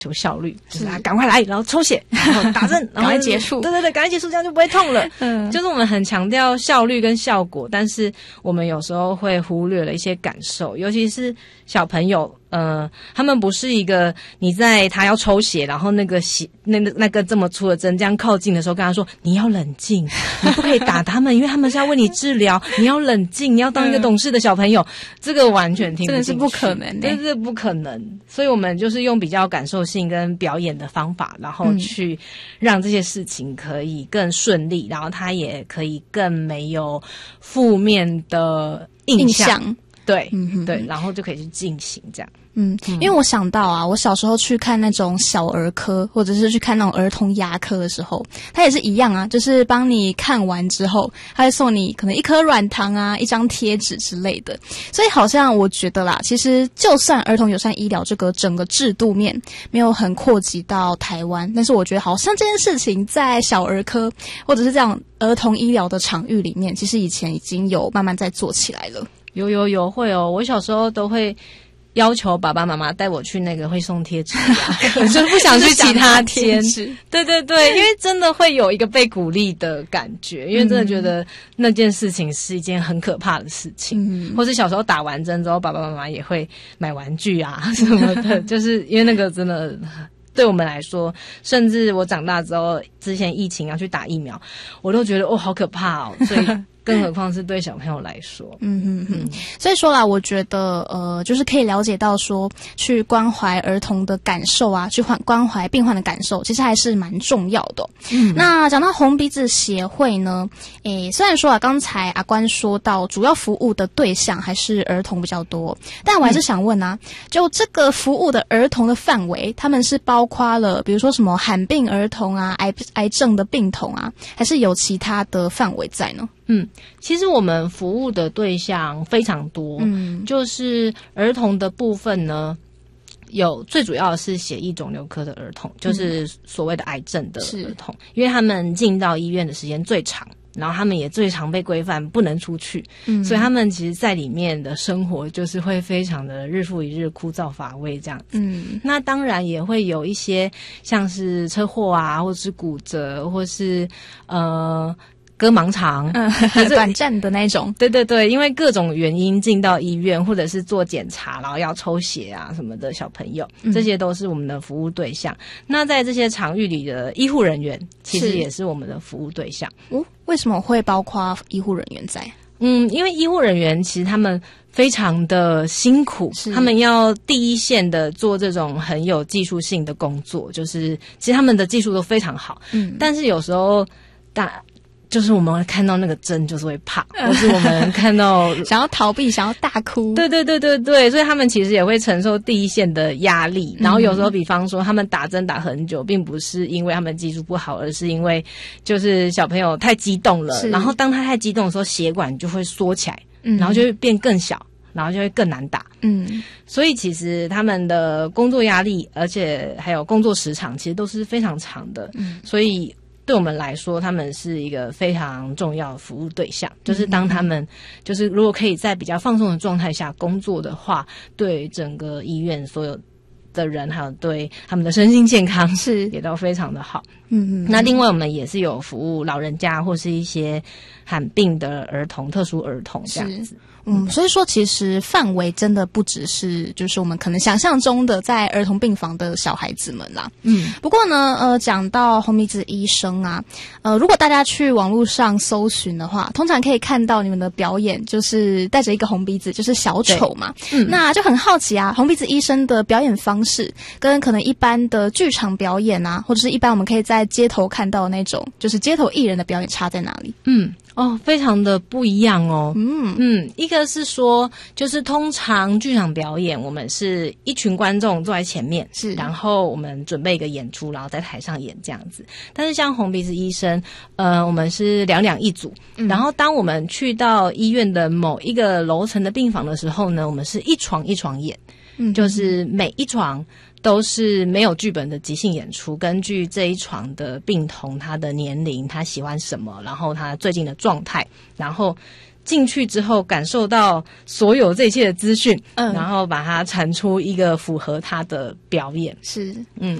求效率，就是赶快来，然后抽血，然后打针， 赶快结束。 对对对，赶快结束，这样就不会痛了。就是我们很强调效率跟效果，但是我们有时候会忽略了一些感受，尤其是小朋友。他们不是一个你在他要抽血，然后那个这么粗的针这样靠近的时候，跟他说你要冷静，你不可以打他们，因为他们是要为你治疗，你要冷静，你要当一个懂事的小朋友，这个完全听不进去， 真的是不可能的， 这是不可能。所以我们就是用比较感受性跟表演的方法，然后去让这些事情可以更顺利，然后他也可以更没有负面的印象。对，对，然后就可以去进行这样。 因为我想到啊，我小时候去看那种小儿科，或者是去看那种儿童牙科的时候，它也是一样啊，就是帮你看完之后，它会送你可能一颗软糖啊，一张贴纸之类的。所以好像我觉得啦，其实就算儿童友善医疗这个整个制度面没有很扩及到台湾，但是我觉得好像这件事情在小儿科或者是这样儿童医疗的场域里面，其实以前已经有慢慢在做起来了。 有会哦，我小时候都会要求爸爸妈妈带我去那个会送贴纸我就不想去其他天对对对，因为真的会有一个被鼓励的感觉，因为真的觉得那件事情是一件很可怕的事情，或是小时候打完针之后爸爸妈妈也会买玩具啊什么的就是因为那个真的对我们来说，甚至我长大之后，之前疫情要去打疫苗，我都觉得好可怕哦，所以更何况是对小朋友来说。 所以说啦，我觉得就是可以了解到说，去关怀儿童的感受啊，去关怀病患的感受，其实还是蛮重要的。那讲到红鼻子协会呢，虽然说啊，刚才阿关说到主要服务的对象还是儿童比较多，但我还是想问啊，就这个服务的儿童的范围，他们是包括了比如说什么罕病儿童啊、癌症的病童啊，还是有其他的范围在呢？ 其实我们服务的对象非常多，就是儿童的部分呢，有最主要的是血液肿瘤科的儿童，就是所谓的癌症的儿童，因为他们进到医院的时间最长，然后他们也最常被规范不能出去，所以他们其实在里面的生活就是会非常的日复一日枯燥乏味这样子。那当然也会有一些像是车祸啊，或是骨折，或是割盲肠， 短暂的那种。 对对对，因为各种原因进到医院，或者是做检查，然后要抽血啊什么的小朋友，这些都是我们的服务对象。那在这些场域里的医护人员，其实也是我们的服务对象。 为什么会包括医护人员在？ 因为医护人员其实他们非常的辛苦，他们要第一线的做这种很有技术性的工作，就是其实他们的技术都非常好，但是有时候就是我们看到那个针就是会怕，或是我们看到想要逃避，想要大哭。 对对对对对，所以他们其实也会承受第一线的压力。然后有时候比方说他们打针打很久，并不是因为他们技术不好，而是因为就是小朋友太激动了，然后当他太激动的时候，血管就会缩起来，然后就会变更小，然后就会更难打。所以其实他们的工作压力，而且还有工作时长，其实都是非常长的。所以对我们来说，他们是一个非常重要的服务对象。就是当他们就是如果可以在比较放松的状态下工作的话，对整个医院所有的人，还有对他们的身心健康也都非常的好。那另外我们也是有服务老人家或是一些罕病的儿童、特殊儿童这样子。 所以说其实范围真的不只是就是我们可能想象中的在儿童病房的小孩子们啦。不过呢讲到红鼻子医生啊，如果大家去网络上搜寻的话，通常可以看到你们的表演就是带着一个红鼻子，就是小丑嘛。那就很好奇啊，红鼻子医生的表演方式跟可能一般的剧场表演啊，或者是一般我们可以在街头看到的那种就是街头艺人的表演差在哪里？ 非常的不一样哦。一个是说，就是通常剧场表演，我们是一群观众坐在前面，然后我们准备一个演出，然后在台上演这样子。但是像红鼻子医生，我们是两一组，然后当我们去到医院的某一个楼层的病房的时候呢，我们是一床一床演，就是每一床都是没有剧本的即兴演出，根据这一床的病童他的年龄，他喜欢什么，然后他最近的状态，然后进去之后感受到所有这一切的资讯，然后把它产出一个符合他的表演。 是，